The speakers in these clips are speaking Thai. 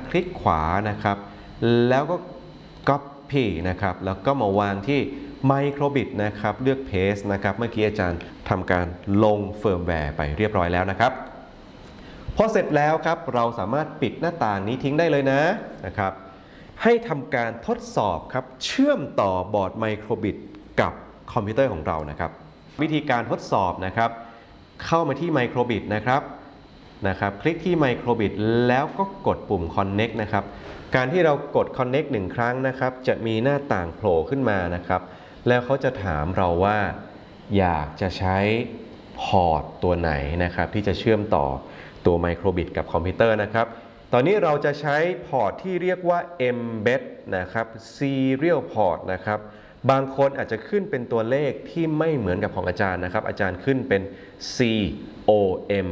คลิกขวานะครับแล้วก็ Copy นะครับแล้วก็มาวางที่ Microbit นะครับเลือก Paste นะครับเมื่อกี้อาจารย์ทำการลงเฟิร์มแวร์ไปเรียบร้อยแล้วนะครับพอเสร็จแล้วครับเราสามารถปิดหน้าต่างนี้ทิ้งได้เลยนะครับให้ทำการทดสอบครับเชื่อมต่อบอร์ด Microbit กับคอมพิวเตอร์ของเรานะครับวิธีการทดสอบนะครับเข้ามาที่ Microbit นะครับคลิกที่ Microbit แล้วก็กดปุ่ม Connect นะครับการที่เรากด Connect 1 ครั้งนะครับจะมีหน้าต่างโผล่ขึ้นมานะครับแล้วเขาจะถามเราว่าอยากจะใช้พอร์ตตัวไหนนะครับที่จะเชื่อมต่อตัว Microbit กับคอมพิวเตอร์นะครับตอนนี้เราจะใช้พอร์ตที่เรียกว่า Embed นะครับ Serial Port นะครับบางคนอาจจะขึ้นเป็นตัวเลขที่ไม่เหมือนกับของอาจารย์นะครับอาจารย์ขึ้นเป็น COM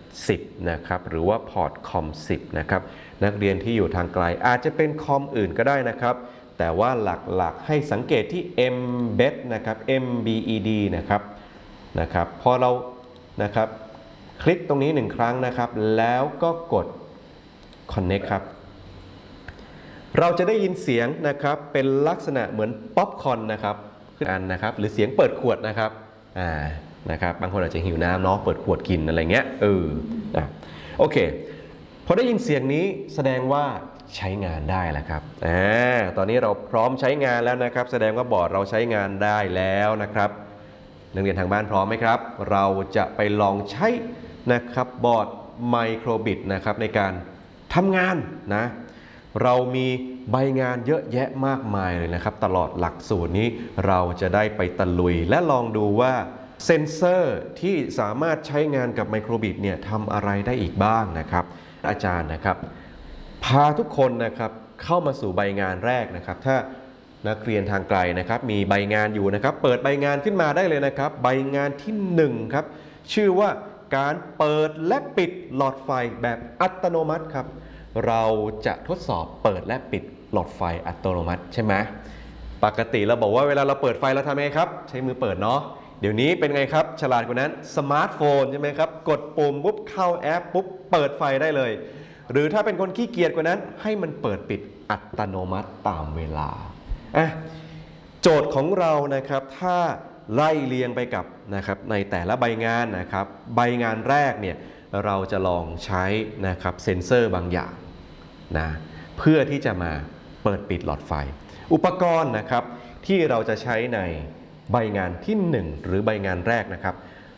10นะครับหรือว่าพอร์ต COM 10นะครับนักเรียนที่อยู่ทางไกลอาจจะเป็นคอมอื่นก็ได้นะครับแต่ว่าหลักๆให้สังเกตที่ Embed นะครับ MBED นะครับพอเรานะครับคลิกตรงนี้1 ครั้งนะครับแล้วก็กด Connect ครับเราจะได้ยินเสียงนะครับเป็นลักษณะเหมือนป๊อปคอร์นนะครับนะครับหรือเสียงเปิดขวดนะครับนะครับบางคนอาจจะหิวน้ำเนาะเปิดขวดกินอะไรเงี้ยโอเคพอได้ยินเสียงนี้แสดงว่าใช้งานได้แล้วครับตอนนี้เราพร้อมใช้งานแล้วนะครับแสดงว่าบอร์ดเราใช้งานได้แล้วนะครับนักเรียนทางบ้านพร้อมไหมครับเราจะไปลองใช้นะครับบอร์ด Microbit นะครับในการทำงานนะเรามีใบงานเยอะแยะมากมายเลยนะครับตลอดหลักสูตรนี้เราจะได้ไปตะลุยและลองดูว่าเซนเซอร์ที่สามารถใช้งานกับ Microbit เนี่ยทำอะไรได้อีกบ้างนะครับอาจารย์นะครับพาทุกคนนะครับเข้ามาสู่ใบงานแรกนะครับถ้านักเรียนทางไกลนะครับมีใบงานอยู่นะครับเปิดใบงานขึ้นมาได้เลยนะครับใบงานที่1ครับชื่อว่าการเปิดและปิดหลอดไฟแบบอัตโนมัติครับเราจะทดสอบเปิดและปิดหลอดไฟอัตโนมัติใช่ไหมปกติเราบอกว่าเวลาเราเปิดไฟเราทำไงครับใช้มือเปิดเนาะเดี๋ยวนี้เป็นไงครับฉลาดกว่านั้นสมาร์ทโฟนใช่ไหมครับกดปุ่มปุ๊บเข้าแอปปุ๊บเปิดไฟได้เลยหรือถ้าเป็นคนขี้เกียจกว่านั้นให้มันเปิดปิดอัตโนมัติตามเวลาโจทย์ของเรานะครับถ้าไล่เรียงไปกับนะครับในแต่ละใบงานนะครับใบงานแรกเนี่ยเราจะลองใช้นะครับเซ็นเซอร์บางอย่างนะเพื่อที่จะมาเปิดปิดหลอดไฟอุปกรณ์นะครับที่เราจะใช้ในใบงานที่1หรือใบงานแรกนะครับ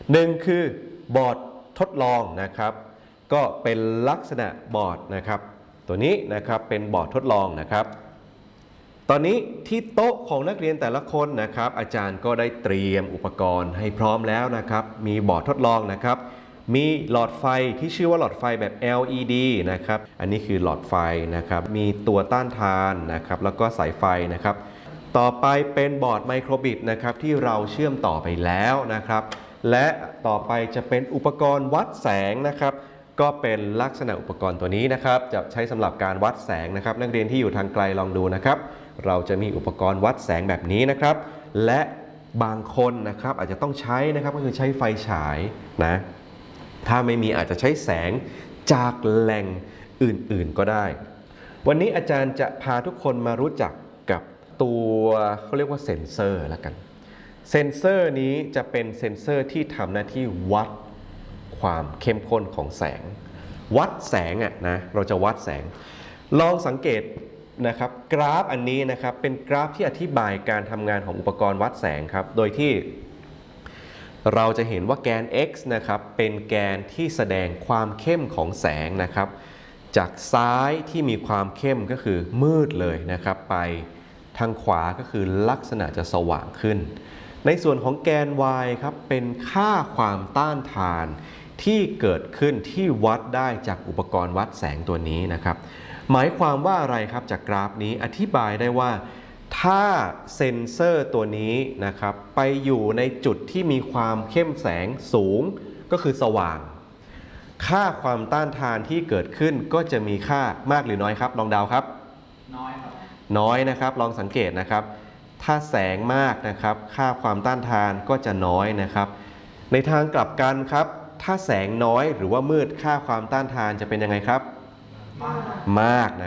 1คือบอร์ดทดลองนะครับก็เป็นลักษณะบอร์ดนะครับตัวนี้นะครับเป็นบอร์ดทดลองนะครับตอนนี้ที่โต๊ะของนักเรียนแต่ละคนนะครับอาจารย์ก็ได้เตรียมอุปกรณ์ให้พร้อมแล้วนะครับมีบอร์ดทดลองนะครับมีหลอดไฟที่ชื่อว่าหลอดไฟแบบ LED นะครับอันนี้คือหลอดไฟนะครับมีตัวต้านทานนะครับแล้วก็สายไฟนะครับต่อไปเป็นบอร์ด Microbit นะครับที่เราเชื่อมต่อไปแล้วนะครับและต่อไปจะเป็นอุปกรณ์วัดแสงนะครับก็เป็นลักษณะอุปกรณ์ตัวนี้นะครับจะใช้สำหรับการวัดแสงนะครับนักเรียนที่อยู่ทางไกลลองดูนะครับเราจะมีอุปกรณ์วัดแสงแบบนี้นะครับและบางคนนะครับอาจจะต้องใช้นะครับก็คือใช้ไฟฉายนะถ้าไม่มีอาจจะใช้แสงจากแหล่งอื่นๆก็ได้วันนี้อาจารย์จะพาทุกคนมารู้จักกับตัวเขาเรียกว่าเซ็นเซอร์แล้วกันเซ็นเซอร์นี้จะเป็นเซ็นเซอร์ที่ทำหน้าที่วัดความเข้มข้นของแสงวัดแสงนะเราจะวัดแสงลองสังเกตนะครับกราฟอันนี้นะครับเป็นกราฟที่อธิบายการทำงานของอุปกรณ์วัดแสงครับโดยที่เราจะเห็นว่าแกน x นะครับเป็นแกนที่แสดงความเข้มของแสงนะครับจากซ้ายที่มีความเข้มก็คือมืดเลยนะครับไปทางขวาก็คือลักษณะจะสว่างขึ้นในส่วนของแกน y ครับเป็นค่าความต้านทานที่เกิดขึ้นที่วัดได้จากอุปกรณ์วัดแสงตัวนี้นะครับหมายความว่าอะไรครับจากกราฟนี้อธิบายได้ว่าถ้าเซ็นเซอร์ตัวนี้นะครับไปอยู่ในจุดที่มีความเข้มแสงสูงก็คือสว่างค่าความต้านทานที่เกิดขึ้นก็จะมีค่ามากหรือน้อยครับลองเดาครับน้อยครับน้อยนะครับลองสังเกตนะครับถ้าแสงมากนะครับค่าความต้านทานก็จะน้อยนะครับในทางกลับกันครับถ้าแสงน้อยหรือว่ามืดค่าความต้านทานจะเป็นยังไงครับมากนะ